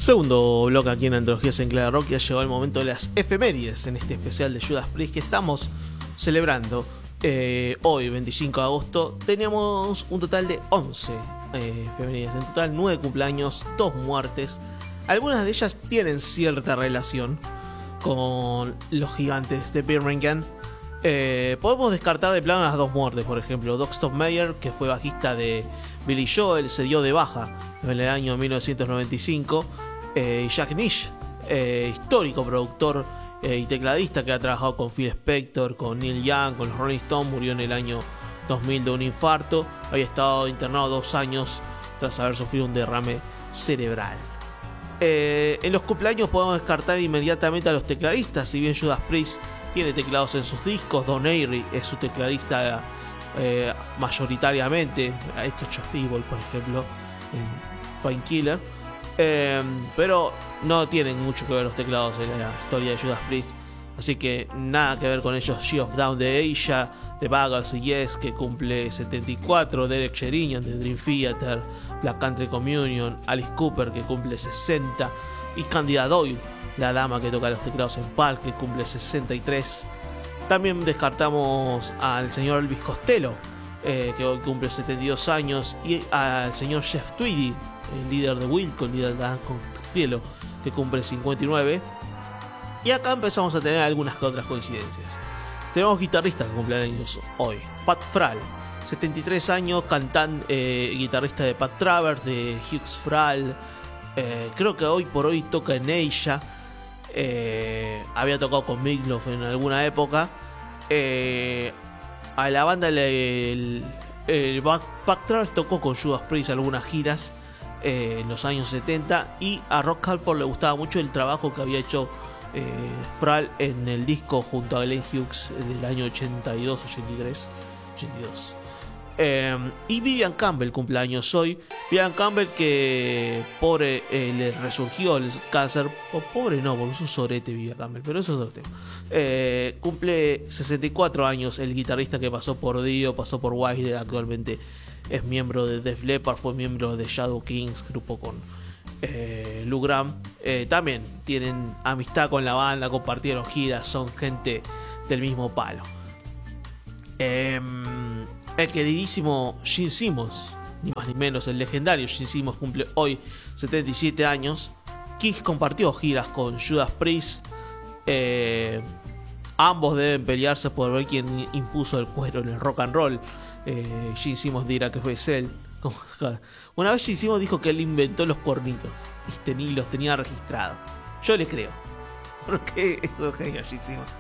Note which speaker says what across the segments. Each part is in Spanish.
Speaker 1: Segundo bloque aquí en Antologías en Clave Rock. Ya llegó el momento de las efemérides en este especial de Judas Priest que estamos celebrando hoy, 25 de agosto. Tenemos un total de 11 efemérides. En total 9 cumpleaños, 2 muertes. Algunas de ellas tienen cierta relación con los gigantes de Birmingham. Podemos descartar de plano las 2 muertes. Por ejemplo, Doc Stonemeyer, que fue bajista de Billy Joel, se dio de baja en el año 1995. Y Jack Nish, histórico productor y tecladista que ha trabajado con Phil Spector, con Neil Young, con los Rolling Stones, murió en el año 2000 de un infarto. Había estado internado 2 años tras haber sufrido un derrame cerebral. En los cumpleaños podemos descartar inmediatamente a los tecladistas. Si bien Judas Priest tiene teclados en sus discos, Don Airey es su tecladista mayoritariamente. Ha hecho Feeble, por ejemplo, en Painkiller. Pero no tienen mucho que ver los teclados en la historia de Judas Priest, así que nada que ver con ellos. She of Down de Asia, de Buggles y Yes, que cumple 74, Derek Sherinian de Dream Theater, Black Country Communion, Alice Cooper, que cumple 60, y Candida Doyle, la dama que toca los teclados en Pulp, que cumple 63. También descartamos al señor Elvis Costello, que hoy cumple 72 años, y al señor Jeff Tweedy, el líder de Wilco, el líder de Dan Costello, que cumple 59. Y acá empezamos a tener algunas que otras coincidencias. Tenemos guitarristas que cumplen años hoy. Pat Frall, 73 años, guitarrista de Pat Travers, de Hughes Frall. Creo que hoy por hoy toca en Asia. Había tocado con Meatloaf en alguna época. A la banda Pat Travers tocó con Judas Priest algunas giras en los años 70, y a Rock Halford le gustaba mucho el trabajo que había hecho Frall en el disco junto a Glenn Hughes del año 82, 83, 82. Y Vivian Campbell cumpleaños hoy. Vivian Campbell, que pobre, le resurgió el cáncer. Pobre no, porque es un sorete Vivian Campbell, pero eso es otro tema. Cumple 64 años, el guitarrista que pasó por Dio, pasó por Wilder. Actualmente es miembro de Def Leppard, fue miembro de Shadow Kings, grupo con Lou Gramm. También tienen amistad con la banda, compartieron giras, son gente del mismo palo. El queridísimo Gene Simmons, ni más ni menos, el legendario Gene Simmons, cumple hoy 77 años. Kiss compartió giras con Judas Priest. Ambos deben pelearse por ver quién impuso el cuero en el rock and roll. Gene Simmons dirá que fue él. Una vez Gene Simmons dijo que él inventó los cuernitos y ni los tenía registrados. Yo le creo, porque eso es genio, Gene Simmons.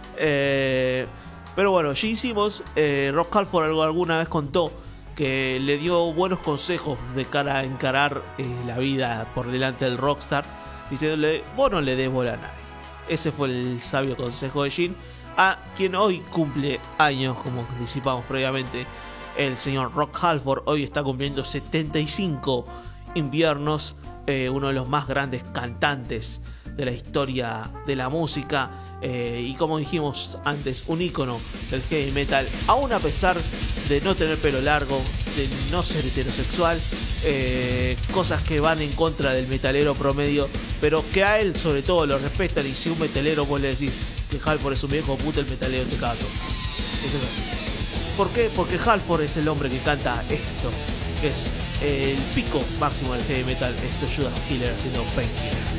Speaker 1: Pero bueno, Gene Simmons, Rock Halford alguna vez contó que le dio buenos consejos de cara a encarar la vida por delante del rockstar, diciéndole: vos no le des bola a nadie. Ese fue el sabio consejo de Gene, a quien hoy cumple años, como anticipamos previamente, el señor Rock Halford. Hoy está cumpliendo 75 inviernos, uno de los más grandes cantantes de la historia de la música, y como dijimos antes, un ícono del heavy metal, aún a pesar de no tener pelo largo, de no ser heterosexual, cosas que van en contra del metalero promedio, pero que a él sobre todo lo respetan. Y si un metalero vos le decís que Halford es un viejo puta, el metalero te caga todo. Eso es así. ¿Por qué? Porque Halford es el hombre que canta esto, que es el pico máximo del heavy metal. Esto es Judas Killer haciendo Painkiller.